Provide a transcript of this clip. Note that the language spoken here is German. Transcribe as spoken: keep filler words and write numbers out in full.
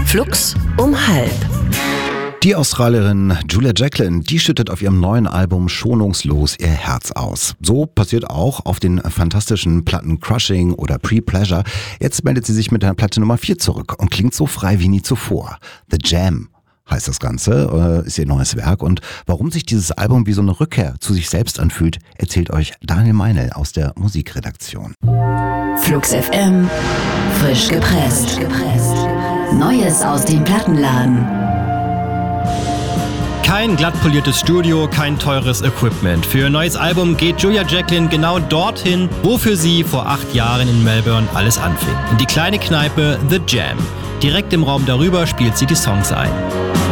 Flux um halb. Die Australierin Julia Jacklin, die schüttet auf ihrem neuen Album schonungslos ihr Herz aus. So passiert auch auf den fantastischen Platten Crushing oder Pre-Pleasure. Jetzt meldet sie sich mit der Platte Nummer vier zurück und klingt so frei wie nie zuvor. The Jam heißt das Ganze, ist ihr neues Werk. Und warum sich dieses Album wie so eine Rückkehr zu sich selbst anfühlt, erzählt euch Daniel Meinl aus der Musikredaktion. Flux F M, frisch gepresst. Neues aus dem Plattenladen. Kein glatt poliertes Studio, kein teures Equipment. Für ihr neues Album geht Julia Jacklin genau dorthin, wofür sie vor acht Jahren in Melbourne alles anfing. In die kleine Kneipe The Jam. Direkt im Raum darüber spielt sie die Songs ein.